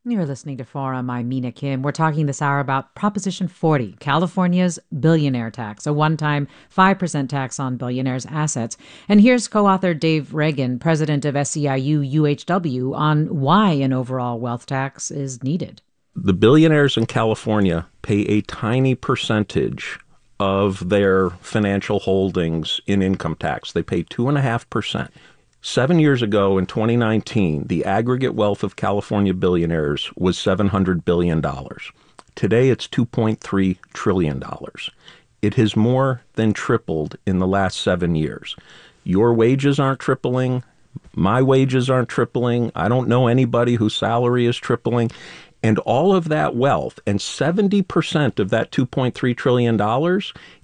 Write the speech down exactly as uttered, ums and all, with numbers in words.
You're listening to Forum. I'm Mina Kim. We're talking this hour about Proposition forty, California's billionaire tax, a one time five percent tax on billionaires' assets. And here's co author Dave Reagan, president of S E I U U H W, on why an overall wealth tax is needed. The billionaires in California pay a tiny percentage of their financial holdings in income tax. They pay two point five percent. Seven years ago, in twenty nineteen, the aggregate wealth of California billionaires was seven hundred billion dollars. Today, it's two point three trillion dollars. It has more than tripled in the last seven years. Your wages aren't tripling. My wages aren't tripling. I don't know anybody whose salary is tripling. And all of that wealth, and seventy percent of that two point three trillion dollars,